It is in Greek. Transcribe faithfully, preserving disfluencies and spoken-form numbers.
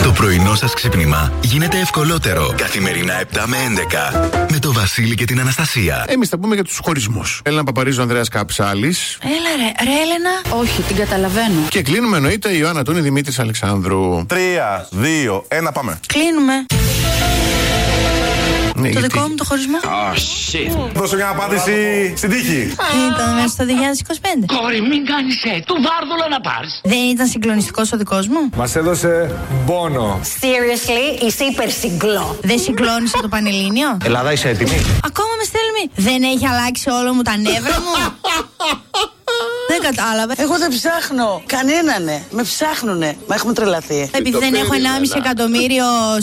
Το πρωινό σας ξύπνημα γίνεται ευκολότερο. Καθημερινά επτά με έντεκα. Με το Βασίλη και την Αναστασία. Εμείς θα πούμε για τους χωρισμούς. Έλενα Παπαρίζου, Ανδρέας Καψάλης. Έλα ρε, ρε Έλενα. Όχι, την καταλαβαίνω. Και κλείνουμε εννοείται η Ιωάννα Τούνη, Δημήτρης Αλεξάνδρου. Τρία, δύο, ένα, πάμε. Κλείνουμε. Ναι, το γιατί... δικό μου το χωρισμό. Oh shit. Δώσε μια απάντηση στην τύχη. Ήταν μέσα στο δύο χιλιάδες είκοσι πέντε. Κόρη, μην κάνεις ε, του βάρδουλο να πάρεις. Δεν ήταν συγκλονιστικός ο δικός μου. Μας έδωσε πόνο. Seriously, είσαι υπερσυγκλό. Δεν συγκλώνησε το Πανελλήνιο. Ελλάδα, είσαι έτοιμη? Ακόμα με στέλνει. Δεν έχει αλλάξει όλο μου τα νεύρα μου. Δεν κατάλαβα. Εγώ δεν ψάχνω. Κανένανε. Με ψάχνουνε. Μα έχουμε τρελαθεί. Επειδή δεν έχω ενάμιση εκατομμύριο